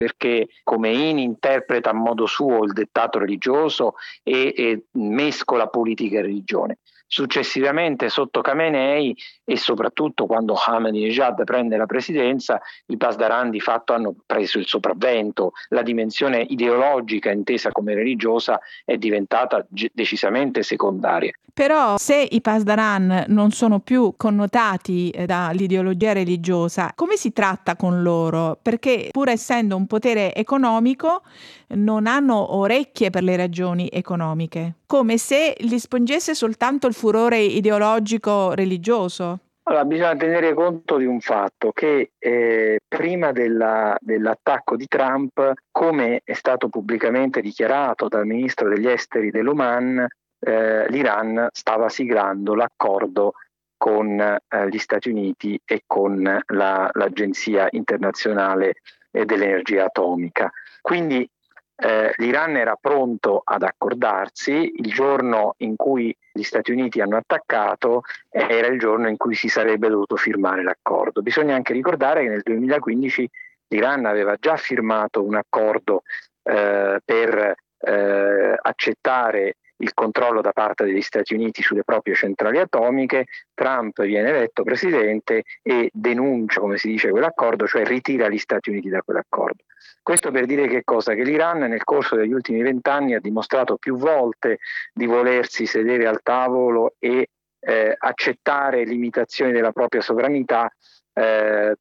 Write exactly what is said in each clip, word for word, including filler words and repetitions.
perché Khomeini interpreta a modo suo il dettato religioso e, e mescola politica e religione. Successivamente, sotto Khamenei e soprattutto quando Ahmadinejad prende la presidenza, i Pasdaran di fatto hanno preso il sopravvento. La dimensione ideologica intesa come religiosa è diventata g- decisamente secondaria. Però se i Pasdaran non sono più connotati eh, dall'ideologia religiosa, come si tratta con loro? Perché pur essendo un potere economico non hanno orecchie per le ragioni economiche, come se li spingesse soltanto il furore ideologico religioso. Allora, bisogna tenere conto di un fatto, che eh, prima della, dell'attacco di Trump, come è stato pubblicamente dichiarato dal ministro degli esteri dell'Oman, eh, l'Iran stava siglando l'accordo con eh, gli Stati Uniti e con la, l'Agenzia internazionale eh, dell'energia atomica. Quindi eh, l'Iran era pronto ad accordarsi. Il giorno in cui gli Stati Uniti hanno attaccato era il giorno in cui si sarebbe dovuto firmare l'accordo. Bisogna anche ricordare che nel duemilaquindici l'Iran aveva già firmato un accordo eh, per eh, accettare il controllo da parte degli Stati Uniti sulle proprie centrali atomiche. Trump viene eletto presidente e denuncia, come si dice, quell'accordo, cioè ritira gli Stati Uniti da quell'accordo. Questo per dire che cosa? Che l'Iran nel corso degli ultimi vent'anni ha dimostrato più volte di volersi sedere al tavolo e eh, accettare limitazioni della propria sovranità eh,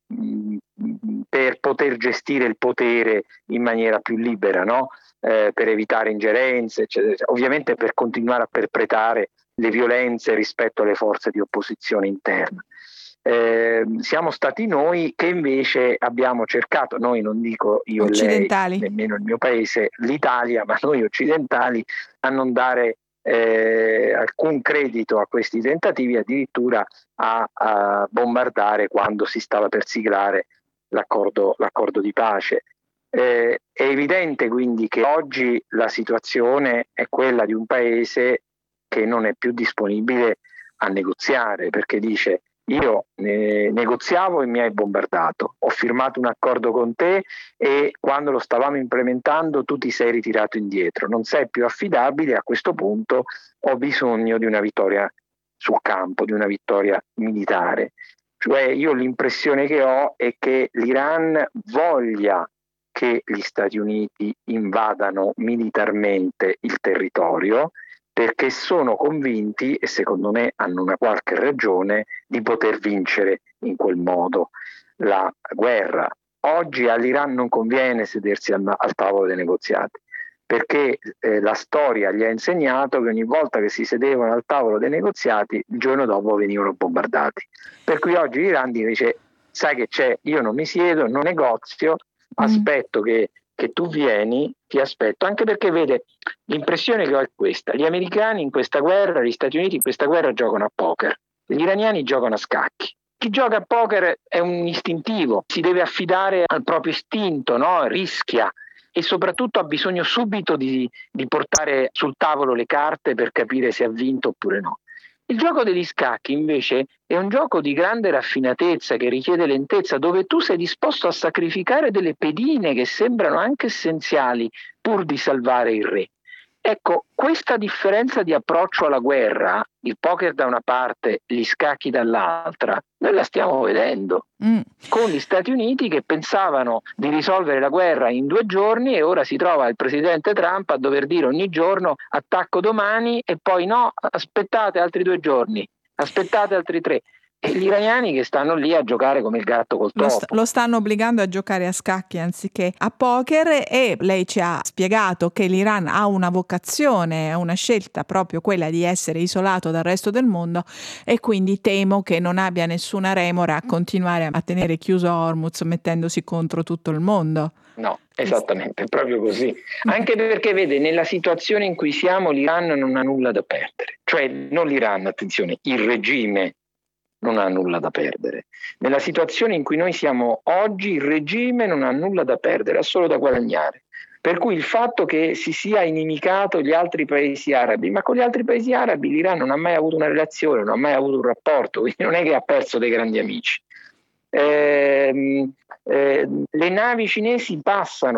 per poter gestire il potere in maniera più libera, no? Eh, per evitare ingerenze, eccetera, ovviamente per continuare a perpetrare le violenze rispetto alle forze di opposizione interna. Eh, siamo stati noi che invece abbiamo cercato, noi non dico io e lei, nemmeno il mio paese, l'Italia, ma noi occidentali, a non dare eh, alcun credito a questi tentativi, addirittura a, a bombardare quando si stava per siglare l'accordo, l'accordo di pace. Eh, è evidente quindi che oggi la situazione è quella di un paese che non è più disponibile a negoziare, perché dice: io eh, negoziavo e mi hai bombardato, ho firmato un accordo con te e quando lo stavamo implementando tu ti sei ritirato indietro, non sei più affidabile, a questo punto ho bisogno di una vittoria sul campo, di una vittoria militare. Cioè io l'impressione che ho è che l'Iran voglia che gli Stati Uniti invadano militarmente il territorio, perché sono convinti, e secondo me hanno una qualche ragione, di poter vincere in quel modo la guerra. Oggi all'Iran non conviene sedersi al, al tavolo dei negoziati, perché eh, la storia gli ha insegnato che ogni volta che si sedevano al tavolo dei negoziati, il giorno dopo venivano bombardati. Per cui oggi l'Iran dice: sai che c'è, io non mi siedo, non negozio, aspetto che, che tu vieni, ti aspetto, anche perché vede, l'impressione che ho è questa: gli americani in questa guerra, gli Stati Uniti in questa guerra giocano a poker, gli iraniani giocano a scacchi. Chi gioca a poker è un istintivo, si deve affidare al proprio istinto, no? Rischia e soprattutto ha bisogno subito di, di portare sul tavolo le carte per capire se ha vinto oppure no. Il gioco degli scacchi invece è un gioco di grande raffinatezza che richiede lentezza, dove tu sei disposto a sacrificare delle pedine che sembrano anche essenziali pur di salvare il re. Ecco, questa differenza di approccio alla guerra, il poker da una parte, gli scacchi dall'altra, noi la stiamo vedendo. Mm. Con gli Stati Uniti che pensavano di risolvere la guerra in due giorni e ora si trova il presidente Trump a dover dire ogni giorno attacco domani e poi no, aspettate altri due giorni, aspettate altri tre. E gli iraniani che stanno lì a giocare come il gatto col topo. Lo, st- lo stanno obbligando a giocare a scacchi anziché a poker, e lei ci ha spiegato che l'Iran ha una vocazione, ha una scelta, proprio quella di essere isolato dal resto del mondo, e quindi temo che non abbia nessuna remora a continuare a tenere chiuso Hormuz mettendosi contro tutto il mondo. No, esattamente, è proprio così. Anche perché, vede, nella situazione in cui siamo l'Iran non ha nulla da perdere. Cioè, non l'Iran, attenzione, il regime non ha nulla da perdere. Nella situazione in cui noi siamo oggi, il regime non ha nulla da perdere, ha solo da guadagnare. Per cui il fatto che si sia inimicato gli altri paesi arabi, ma con gli altri paesi arabi l'Iran non ha mai avuto una relazione, non ha mai avuto un rapporto, quindi non è che ha perso dei grandi amici. Eh, eh, le navi cinesi passano